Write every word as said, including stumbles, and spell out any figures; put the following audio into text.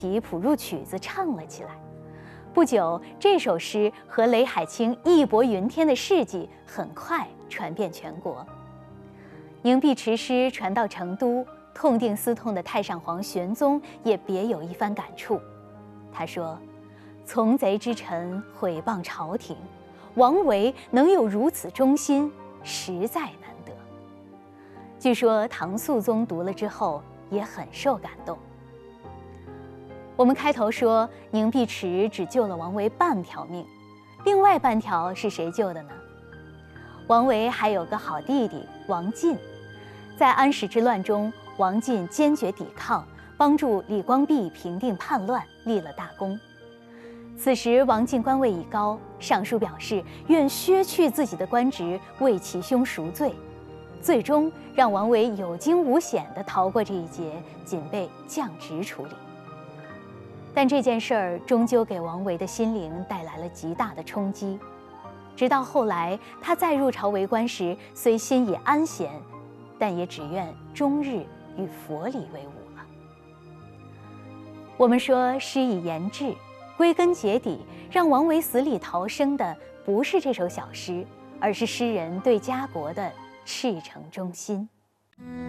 起谱入曲子唱了起来。不久，这首诗和雷海清义薄云天的事迹很快传遍全国。凝碧池诗传到成都，痛定思痛的太上皇玄宗也别有一番感触。他说：“从贼之臣毁谤朝廷，王维能有如此忠心，实在难得。”据说唐肃宗读了之后也很受感动。我们开头说凝碧池只救了王维半条命，另外半条是谁救的呢？王维还有个好弟弟王进，在安史之乱中，王进坚决抵抗，帮助李光弼平定叛乱，立了大功。此时王进官位已高，上书表示愿削去自己的官职，为其兄赎罪，最终让王维有惊无险地逃过这一劫，仅被降职处理。但这件事儿终究给王维的心灵带来了极大的冲击。直到后来，他再入朝为官时，虽心已安闲，但也只愿终日与佛理为伍了。我们说诗以言志，归根结底，让王维死里逃生的不是这首小诗，而是诗人对家国的赤诚忠心。